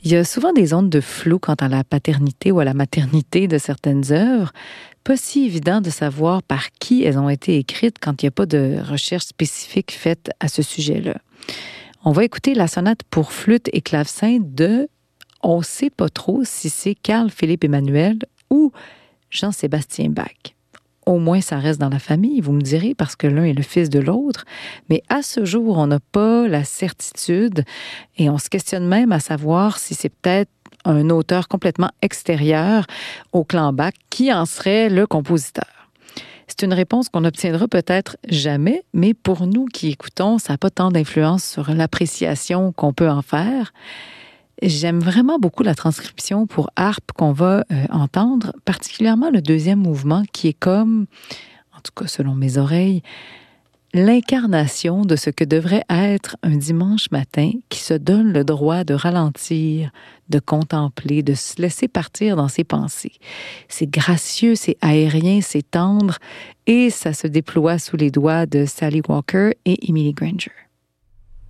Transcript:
Il y a souvent des zones de flou quant à la paternité ou à la maternité de certaines œuvres. Pas si évident de savoir par qui elles ont été écrites quand il n'y a pas de recherche spécifique faite à ce sujet-là. On va écouter la sonate pour flûte et clavecin de... On ne sait pas trop si c'est Carl-Philippe Emanuel ou Jean-Sébastien Bach. Au moins, ça reste dans la famille, vous me direz, parce que l'un est le fils de l'autre. Mais à ce jour, on n'a pas la certitude et on se questionne même à savoir si c'est peut-être un auteur complètement extérieur au clan Bach qui en serait le compositeur. C'est une réponse qu'on n'obtiendra peut-être jamais, mais pour nous qui écoutons, ça n'a pas tant d'influence sur l'appréciation qu'on peut en faire. J'aime vraiment beaucoup la transcription pour harpe qu'on va entendre, particulièrement le deuxième mouvement qui est comme, en tout cas selon mes oreilles, l'incarnation de ce que devrait être un dimanche matin qui se donne le droit de ralentir, de contempler, de se laisser partir dans ses pensées. C'est gracieux, c'est aérien, c'est tendre et ça se déploie sous les doigts de Sally Walker et Emily Granger.